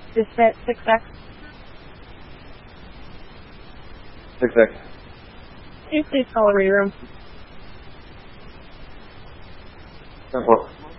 Dispatch 6X. 6X. Can you please call a reroom? 10-4.